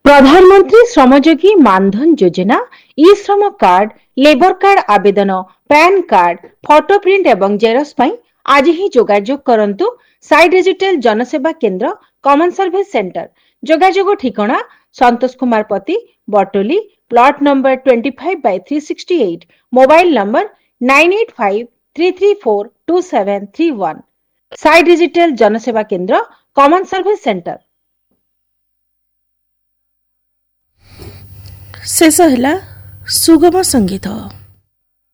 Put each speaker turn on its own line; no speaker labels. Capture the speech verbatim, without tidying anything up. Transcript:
प्रधानमंत्री श्रमयोगी मानधन योजना ई श्रम कार्ड लेबर कार्ड आवेदन पैन कार्ड फोटो प्रिंट एवं जेरक्स पई आज ही जोगाजोग करंतु साई डिजिटल जनसेवा केंद्र कॉमन सर्विस सेंटर जोगाजोग ठिकाना संतोष कुमार पति बटोली प्लॉट नंबर पच्चीस बाय तीन सौ अड़सठ mobile number nine eight five three three four to seven three one Sai digital जनसेवा केंद्र कॉमन सर्विस सेंटर।
शेष है सुगम संगीत।